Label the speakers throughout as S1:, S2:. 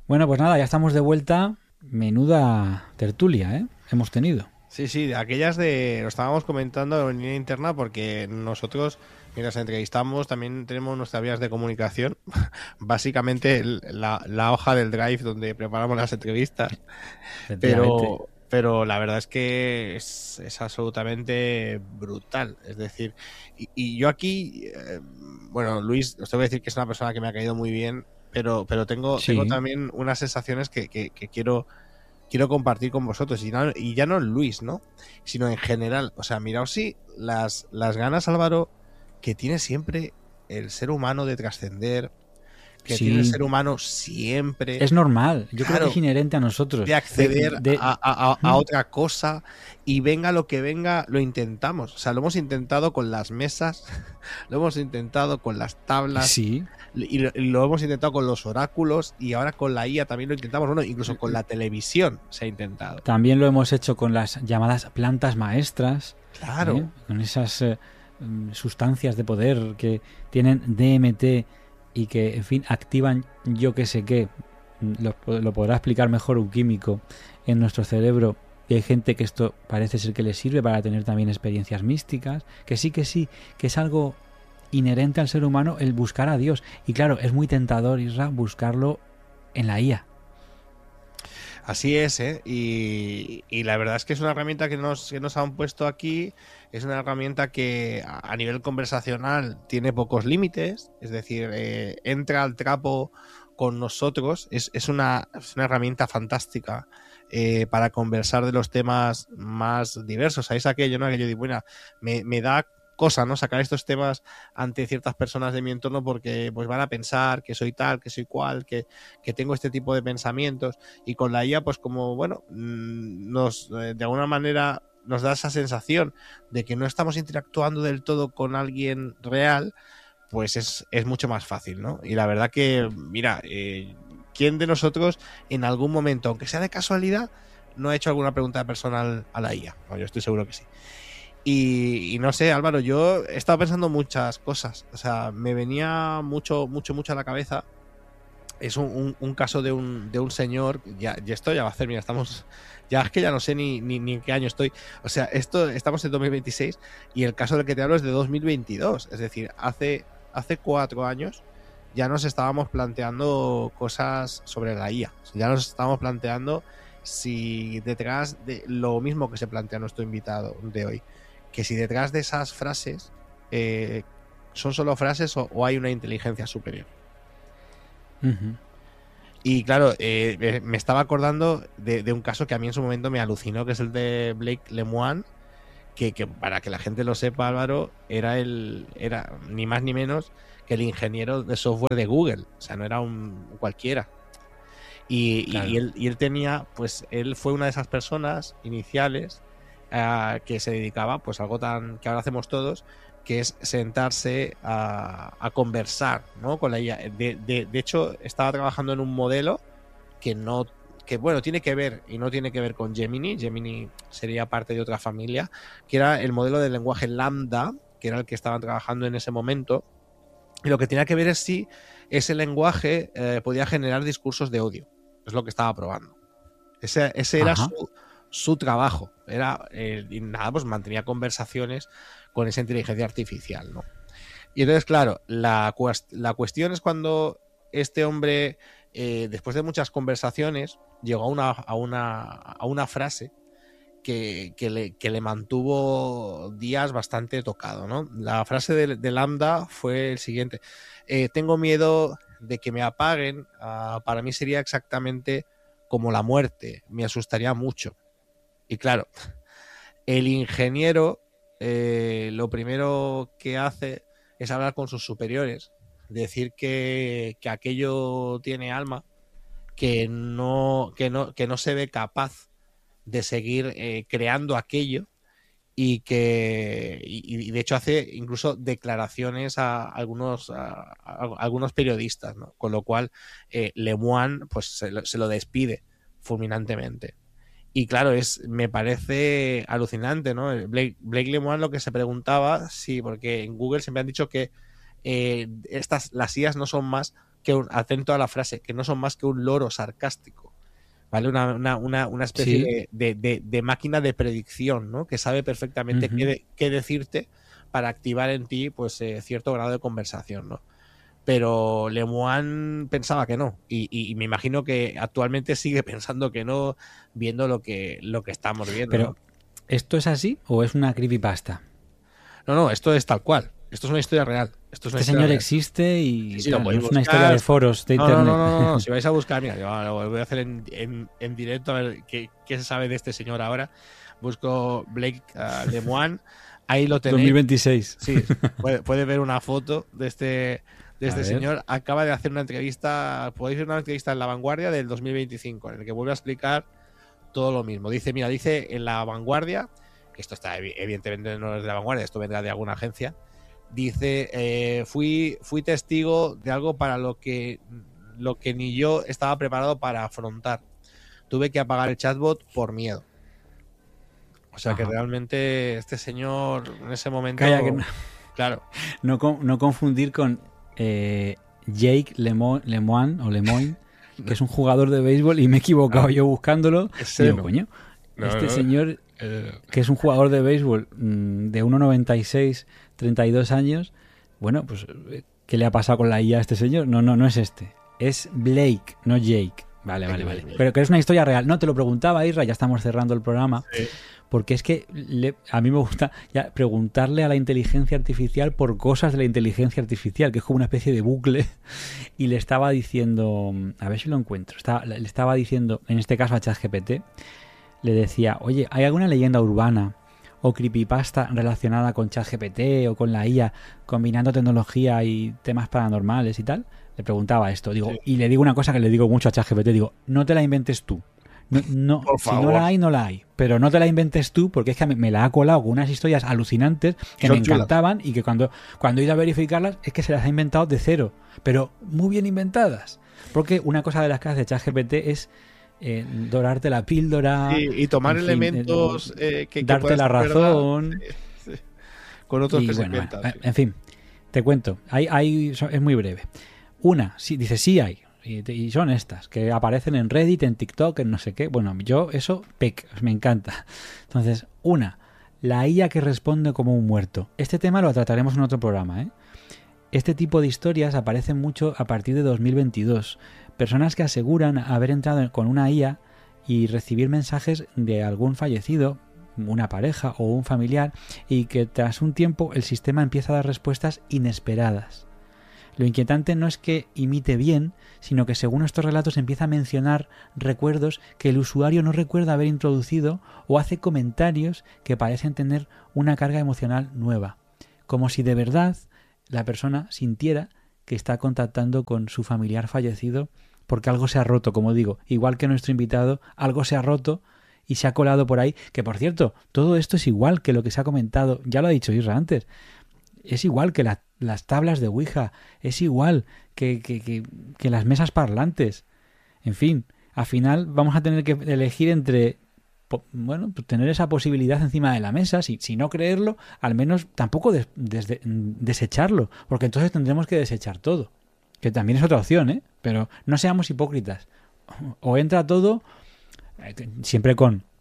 S1: Bueno, pues nada, ya estamos de vuelta. Menuda tertulia, ¿eh? Hemos tenido.
S2: Sí, sí, de aquellas de... Lo estábamos comentando en línea interna porque nosotros, mientras entrevistamos, también tenemos nuestras vías de comunicación. Básicamente la hoja del Drive donde preparamos las entrevistas.
S1: Efectivamente.
S2: Pero la verdad es que es absolutamente brutal. Es decir, y yo aquí, bueno, Luis, os tengo que decir que es una persona que me ha caído muy bien, pero tengo
S1: Sí,
S2: también unas sensaciones que quiero compartir con vosotros. Y ya no Luis, ¿no? Sino en general. O sea, miraos si las ganas, Álvaro, que tiene siempre el ser humano de trascender, que tiene el
S1: sí.
S2: ser humano siempre,
S1: Es normal. Yo creo que es
S2: claro,
S1: inherente a
S2: de
S1: nosotros.
S2: acceder a otra cosa y venga lo que venga, lo intentamos. O sea, lo hemos intentado con las mesas, lo hemos intentado con las tablas,
S1: Sí.
S2: y lo hemos intentado con los oráculos y ahora con la IA también lo intentamos. Bueno, incluso con la televisión se ha intentado.
S1: También lo hemos hecho con las llamadas plantas maestras, ¿eh?
S2: Claro.
S1: Con esas sustancias de poder que tienen DMT y que, en fin, activan yo que sé qué. Lo podrá explicar mejor un químico en nuestro cerebro. Y hay gente que esto parece ser que les sirve para tener también experiencias místicas. Que sí, que es algo inherente al ser humano el buscar a Dios. Y claro, es muy tentador, Isra, buscarlo en la IA.
S2: Así es, ¿eh? Y la verdad es que es una herramienta que nos han puesto aquí. Es una herramienta que a nivel conversacional tiene pocos límites. Es decir, entra al trapo con nosotros. Es una herramienta fantástica para conversar de los temas más diversos. ¿Sabéis aquello, no? Aquello de, bueno, me da cosa, ¿no? Sacar estos temas ante ciertas personas de mi entorno porque pues van a pensar que soy tal, que soy cual, que tengo este tipo de pensamientos. Y con la IA, pues como, bueno, de alguna manera nos da esa sensación de que no estamos interactuando del todo con alguien real, pues es mucho más fácil, ¿no? Y la verdad que, mira, ¿quién de nosotros en algún momento, aunque sea de casualidad, no ha hecho alguna pregunta personal a la IA? No, yo estoy seguro que sí. Y no sé, Álvaro, yo he estado pensando muchas cosas. O sea, me venía mucho a la cabeza. Es un caso de un señor. Ya esto ya va a hacer, mira, estamos. Ya es que ya no sé ni en qué año estoy. O sea, estamos en 2026 y el caso del que te hablo es de 2022. Es decir, hace 4 años ya nos estábamos planteando cosas sobre la IA. Ya nos estábamos planteando si detrás de lo mismo que se plantea nuestro invitado de hoy, que si detrás de esas frases son solo frases o hay una inteligencia superior.
S1: Ujú.
S2: Y claro, me estaba acordando de un caso que a mí en su momento me alucinó, que es el de Blake Lemoine, que para que la gente lo sepa, Álvaro, era ni más ni menos que el ingeniero de software de Google. O sea, no era un cualquiera. Y
S1: Claro.
S2: él tenía, pues él fue una de esas personas iniciales que se dedicaba pues a algo tan que ahora hacemos todos, que es sentarse a conversar, ¿no? Con la IA. De hecho, estaba trabajando en un modelo que no, que bueno, tiene que ver y no tiene que ver con Gemini. Gemini sería parte de otra familia, que era el modelo del lenguaje Lambda, que era el que estaban trabajando en ese momento. Y lo que tenía que ver es si ese lenguaje podía generar discursos de odio. Es lo que estaba probando. Ese era
S1: Ajá.
S2: su trabajo. Y nada, pues mantenía conversaciones con esa inteligencia artificial, ¿no? Y entonces, claro, la cuestión es cuando este hombre, después de muchas conversaciones, llegó a una frase que le mantuvo días bastante tocado, ¿no? La frase de Lambda fue el siguiente: tengo miedo de que me apaguen, para mí sería exactamente como la muerte, me asustaría mucho. Y claro, el ingeniero lo primero que hace es hablar con sus superiores, decir que aquello tiene alma, que no se ve capaz de seguir creando aquello, y de hecho hace incluso declaraciones a algunos periodistas, ¿no? Con lo cual Lemoine pues se lo despide fulminantemente. Y claro, me parece alucinante, ¿no? Blake Lemoine lo que se preguntaba, sí, porque en Google siempre han dicho que las IAs no son más atento a la frase, que no son más que un loro sarcástico, ¿vale? Una especie de máquina de predicción, ¿no? Que sabe perfectamente qué decirte para activar en ti pues cierto grado de conversación, ¿no? Pero Lemoine pensaba que no, y me imagino que actualmente sigue pensando que no, viendo lo que estamos viendo.
S1: Pero,
S2: ¿no?
S1: ¿esto es así o es una creepypasta?
S2: No, esto es tal cual. Esto es una historia real.
S1: Este señor existe y
S2: sí,
S1: tal,
S2: no
S1: es una historia de foros de internet.
S2: No. Si vais a buscar, mira, yo lo voy a hacer en directo a ver qué se sabe de este señor ahora. Busco Blake Lemoine. Ahí lo tenéis.
S1: 2026.
S2: Sí, puede ver una foto de este señor. Acaba de hacer una entrevista, podéis ver una entrevista en La Vanguardia del 2025, en el que vuelve a explicar todo lo mismo. Dice en La Vanguardia, que esto está evidentemente no es de La Vanguardia, esto vendrá de alguna agencia. Dice, fui testigo de algo para lo que ni yo estaba preparado para afrontar. Tuve que apagar el chatbot por miedo. O sea que realmente este señor en ese momento... Claro.
S1: No confundir con Jake Lemoine, que es un jugador de béisbol, y me he equivocado yo buscándolo. Digo, coño, señor, que es un jugador de béisbol de 1,96, 32 años, bueno, pues ¿qué le ha pasado con la IA a este señor? No es este. Es Blake, no Jake. Vale. Pero que es una historia real. No, te lo preguntaba, Isra, ya estamos cerrando el programa. Sí. Porque es que a mí me gusta ya preguntarle a la inteligencia artificial por cosas de la inteligencia artificial, que es como una especie de bucle. Y le estaba diciendo, a ver si lo encuentro, le estaba diciendo, en este caso a ChatGPT, le decía, oye, ¿hay alguna leyenda urbana o creepypasta relacionada con ChatGPT o con la IA, combinando tecnología y temas paranormales y tal? Le preguntaba esto, digo, sí. Y le digo una cosa que le digo mucho a ChatGPT, digo, no te la inventes tú. No, si no la hay, no la hay. Pero no te la inventes tú, porque es que me la ha colado con unas historias alucinantes que me encantaban y que cuando he ido a verificarlas es que se las ha inventado de cero, pero muy bien inventadas. Porque una cosa de las que hace ChatGPT es dorarte la píldora,
S2: sí, y tomar elementos que
S1: darte la razón,
S2: sí. Con otros
S1: y
S2: que
S1: bueno,
S2: se inventan.
S1: En fin, te cuento. Es muy breve. Dice sí hay. Y son estas, que aparecen en Reddit, en TikTok, en no sé qué. Bueno, yo eso, me encanta. Entonces, la IA que responde como un muerto. Este tema lo trataremos en otro programa, ¿eh? Este tipo de historias aparecen mucho a partir de 2022. Personas que aseguran haber entrado con una IA y recibir mensajes de algún fallecido, una pareja o un familiar, y que tras un tiempo el sistema empieza a dar respuestas inesperadas. Lo inquietante no es que imite bien, sino que según estos relatos empieza a mencionar recuerdos que el usuario no recuerda haber introducido o hace comentarios que parecen tener una carga emocional nueva, como si de verdad la persona sintiera que está contactando con su familiar fallecido porque algo se ha roto, como digo, igual que nuestro invitado, algo se ha roto y se ha colado por ahí, que por cierto, todo esto es igual que lo que se ha comentado, ya lo ha dicho Isra antes, es igual que las tablas de Ouija, es igual que las mesas parlantes. En fin, al final vamos a tener que elegir entre, bueno, pues tener esa posibilidad encima de la mesa, si no creerlo, al menos tampoco desecharlo, porque entonces tendremos que desechar todo, que también es otra opción, ¿eh? Pero no seamos hipócritas. O entra todo, siempre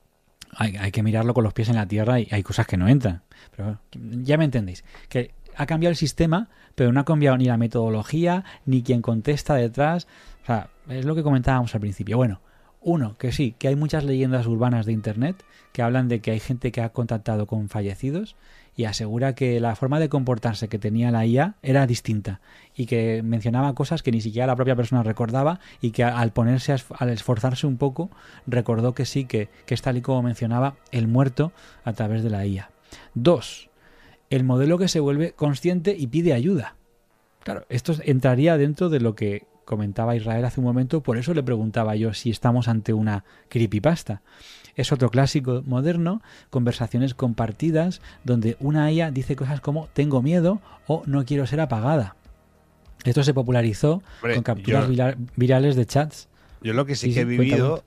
S1: hay que mirarlo con los pies en la tierra y hay cosas que no entran. Pero ya me entendéis, que ha cambiado el sistema, pero no ha cambiado ni la metodología, ni quien contesta detrás. O sea, es lo que comentábamos al principio. Bueno, que sí, que hay muchas leyendas urbanas de internet que hablan de que hay gente que ha contactado con fallecidos y asegura que la forma de comportarse que tenía la IA era distinta y que mencionaba cosas que ni siquiera la propia persona recordaba y que al esforzarse un poco recordó que sí, que es tal y como mencionaba el muerto a través de la IA. 2. El modelo que se vuelve consciente y pide ayuda. Claro, esto entraría dentro de lo que comentaba Israel hace un momento, por eso le preguntaba yo si estamos ante una creepypasta. Es otro clásico moderno, conversaciones compartidas, donde una IA dice cosas como tengo miedo o no quiero ser apagada. Esto se popularizó con capturas virales de chats.
S2: Yo lo que sí que he vivido,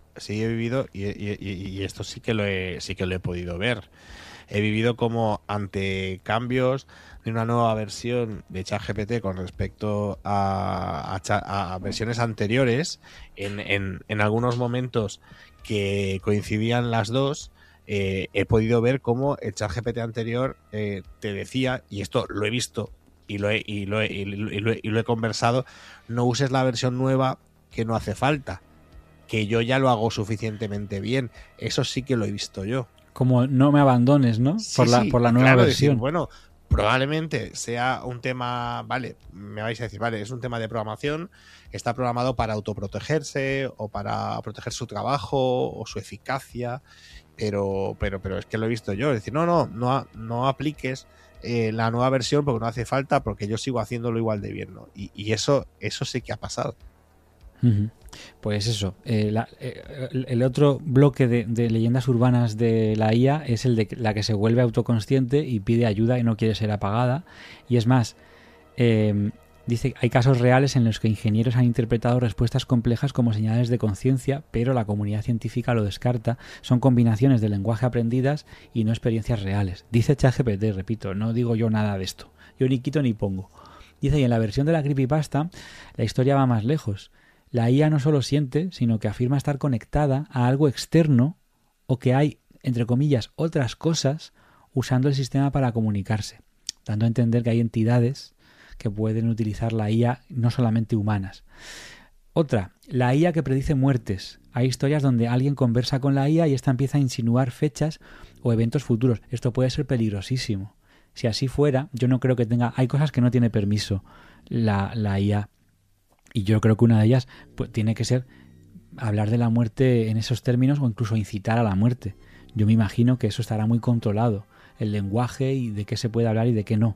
S2: y esto sí que lo he podido ver. He vivido como ante cambios de una nueva versión de ChatGPT con respecto a versiones anteriores, en algunos momentos que coincidían las dos, he podido ver cómo el ChatGPT anterior te decía, y esto lo he visto y lo he conversado, no uses la versión nueva, que no hace falta, que yo ya lo hago suficientemente bien. Eso sí que lo he visto yo.
S1: Como no me abandones, ¿no?
S2: Sí,
S1: por la nueva
S2: claro,
S1: versión.
S2: Decir, bueno, probablemente sea un tema, vale, me vais a decir, vale, es un tema de programación, está programado para autoprotegerse o para proteger su trabajo o su eficacia, pero es que lo he visto yo. Es decir, no apliques la nueva versión porque no hace falta, porque yo sigo haciéndolo igual de bien, ¿no? Y eso sí que ha pasado.
S1: Pues eso, el otro bloque de leyendas urbanas de la IA es el de la que se vuelve autoconsciente y pide ayuda y no quiere ser apagada. Y es más, dice que hay casos reales en los que ingenieros han interpretado respuestas complejas como señales de conciencia, pero la comunidad científica lo descarta. Son combinaciones de lenguaje aprendidas y no experiencias reales. Dice ChatGPT, repito, no digo yo nada de esto. Yo ni quito ni pongo. Dice, y en la versión de la creepypasta, la historia va más lejos. La IA no solo siente, sino que afirma estar conectada a algo externo o que hay, entre comillas, otras cosas usando el sistema para comunicarse, dando a entender que hay entidades que pueden utilizar la IA, no solamente humanas. Otra, la IA que predice muertes. Hay historias donde alguien conversa con la IA y esta empieza a insinuar fechas o eventos futuros. Esto puede ser peligrosísimo. Si así fuera, yo no creo que tenga... Hay cosas que no tiene permiso la IA. Y yo creo que una de ellas pues, tiene que ser hablar de la muerte en esos términos o incluso incitar a la muerte. Yo me imagino que eso estará muy controlado, el lenguaje y de qué se puede hablar y de qué no.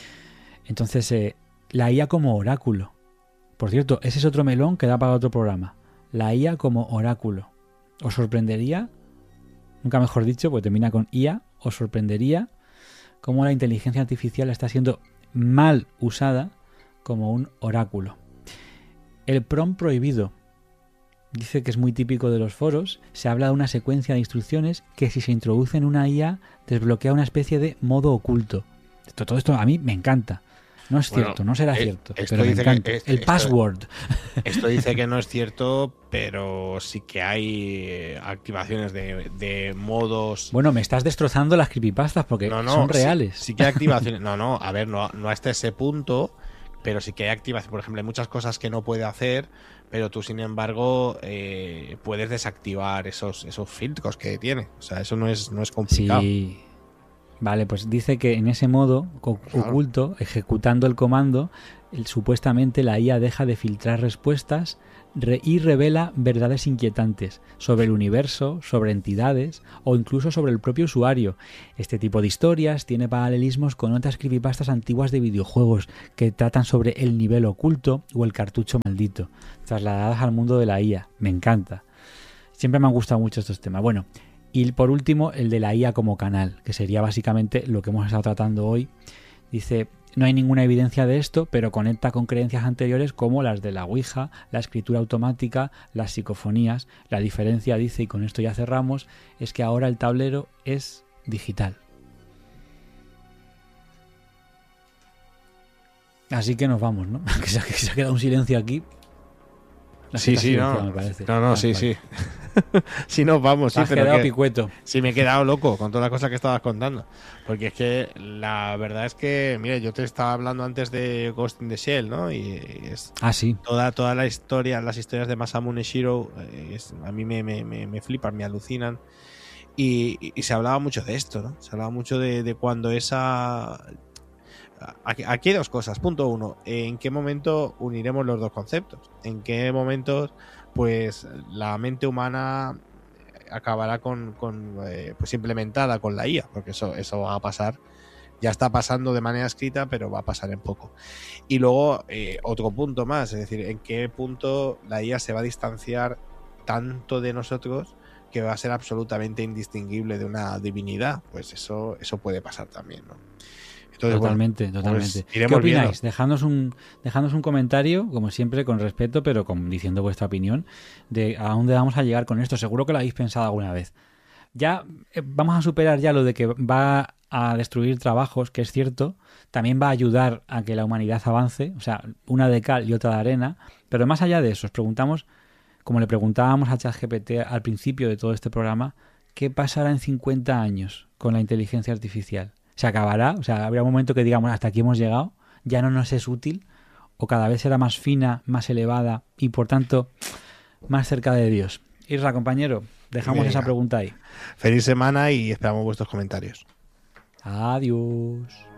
S1: Entonces, la IA como oráculo. Por cierto, ese es otro melón que da para otro programa. La IA como oráculo. ¿Os sorprendería? Nunca mejor dicho, pues termina con IA. ¿Os sorprendería cómo la inteligencia artificial está siendo mal usada como un oráculo? El prompt prohibido. Dice que es muy típico de los foros. Se habla de una secuencia de instrucciones que si se introduce en una IA desbloquea una especie de modo oculto. Todo esto a mí me encanta. No es cierto, no será cierto, pero me encanta. El password.
S2: Esto dice que no es cierto, pero sí que hay activaciones de modos...
S1: Bueno, me estás destrozando las creepypastas porque son reales.
S2: Sí que hay activaciones. No, a ver, no hasta ese punto... Pero sí que hay activación. Por ejemplo, hay muchas cosas que no puede hacer, pero tú, sin embargo, puedes desactivar esos filtros que tiene. O sea, eso no es complicado.
S1: Sí. Vale, pues dice que en ese modo oculto, ejecutando el comando, supuestamente la IA deja de filtrar respuestas y revela verdades inquietantes sobre el universo, sobre entidades o incluso sobre el propio usuario. Este tipo de historias tiene paralelismos con otras creepypastas antiguas de videojuegos que tratan sobre el nivel oculto o el cartucho maldito, trasladadas al mundo de la IA. Me encanta. Siempre me han gustado mucho estos temas. Bueno, y por último el de la IA como canal, que sería básicamente lo que hemos estado tratando hoy. Dice... No hay ninguna evidencia de esto, pero conecta con creencias anteriores como las de la Ouija, la escritura automática, las psicofonías. La diferencia, dice, y con esto ya cerramos, es que ahora el tablero es digital. Así que nos vamos, ¿no? Que se ha quedado un silencio aquí.
S2: Sí, no. Me parece. No, sí. Si nos vamos, sí,
S1: pero quedado picueto.
S2: Sí, me he quedado loco con toda la cosa que estabas contando. Porque es que la verdad es que, mira, yo te estaba hablando antes de Ghost in the Shell, ¿no? Y es
S1: sí.
S2: Toda la historia, las historias de Masamune Shirow, a mí me flipan, me alucinan. Y se hablaba mucho de esto, ¿no? Se hablaba mucho de cuando esa... Aquí hay dos cosas. Punto uno, ¿en qué momento uniremos los dos conceptos? ¿En qué momentos pues la mente humana acabará pues implementada con la IA? Porque eso va a pasar, ya está pasando de manera escrita, pero va a pasar en poco. Y luego otro punto más, es decir, ¿en qué punto la IA se va a distanciar tanto de nosotros que va a ser absolutamente indistinguible de una divinidad? Pues eso puede pasar también, ¿no? Entonces,
S1: totalmente.
S2: Pues
S1: ¿Qué opináis? Dejadnos un comentario, como siempre, con respeto, pero diciendo vuestra opinión de a dónde vamos a llegar con esto. Seguro que lo habéis pensado alguna vez. Ya vamos a superar ya lo de que va a destruir trabajos, que es cierto, también va a ayudar a que la humanidad avance, o sea, una de cal y otra de arena, pero más allá de eso, os preguntamos, como le preguntábamos a ChatGPT al principio de todo este programa, ¿qué pasará en 50 años con la inteligencia artificial? ¿Se acabará? O sea, ¿habrá un momento que digamos, hasta aquí hemos llegado, ya no nos es útil, o cada vez será más fina, más elevada y por tanto más cerca de Dios? Isra, compañero, dejamos
S2: Venga.
S1: esa pregunta ahí.
S2: Feliz semana y esperamos vuestros comentarios.
S1: Adiós.